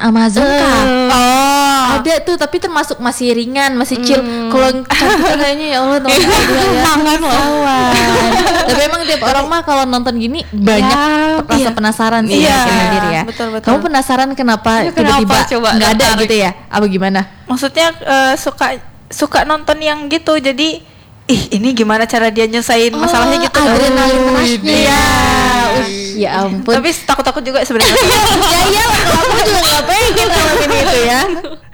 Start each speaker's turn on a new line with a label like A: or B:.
A: Amazon kah?
B: Ada tuh, tapi termasuk masih ringan, masih chill. Kalau yang kita kayaknya ya Allah nonton juga ya.
A: Tangan
B: Tapi emang tiap orang mah kalau nonton gini banyak rasa penasaran sih sendiri ya.
C: Betul.
B: Kamu penasaran kenapa tiba-tiba nggak ada gitu ya? Apa gimana?
C: Maksudnya suka nonton yang gitu, jadi ini gimana cara dia nyelesain masalahnya gitu.
B: Adrenalin rushnya ya ampun.
C: Tapi takut-takut juga sebenarnya.
B: Ya iyalah, kalau aku juga nggak pengen ngalamin itu ya.